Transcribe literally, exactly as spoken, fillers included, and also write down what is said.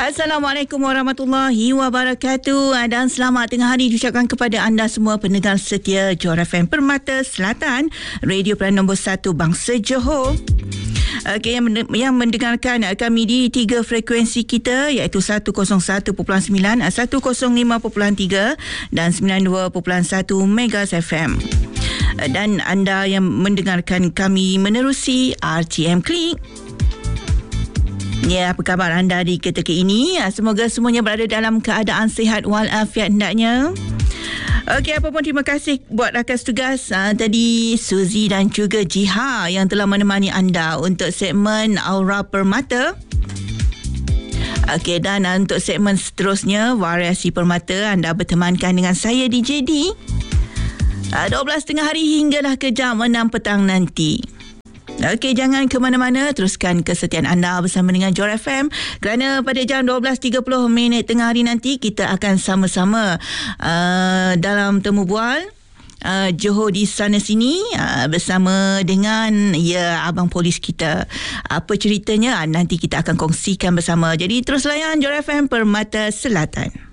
Assalamualaikum warahmatullahi wabarakatuh dan selamat tengah hari diucapkan kepada anda semua pendengar setia Johor F M Permata Selatan, radio peranan nombor satu Bangsa Johor. Okay, yang, yang mendengarkan kami di tiga frekuensi kita iaitu seratus satu perpuluhan sembilan, seratus lima perpuluhan tiga dan sembilan puluh dua perpuluhan satu Megas F M. Dan anda yang mendengarkan kami menerusi R T M Klik. Ya, apa khabar anda di ketika ini? Semoga semuanya berada dalam keadaan sihat walafiat hendaknya. Okey, apa pun terima kasih buat rakan tugas uh, tadi Suzy dan juga Jiha yang telah menemani anda untuk segmen Aura Permata. Okey, dan uh, untuk segmen seterusnya Variasi Permata, anda bertemankan dengan saya D J D. Uh, dua belas tengah hari hinggalah ke jam enam petang nanti. Okey, jangan ke mana-mana, teruskan kesetiaan anda bersama dengan Johor F M kerana pada jam dua belas tiga puluh minit tengah hari nanti kita akan sama-sama uh, dalam temu bual uh, Johor di sana sini uh, bersama dengan ya abang polis kita. Apa ceritanya nanti kita akan kongsikan bersama. Jadi terus layan Johor F M Permata Selatan.